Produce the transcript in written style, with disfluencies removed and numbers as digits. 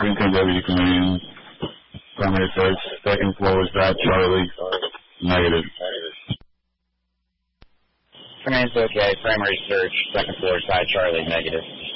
Green 10 Deputy Command, primary search, second floor side Charlie, negative. Command's okay, primary search, second floor side Charlie, negative.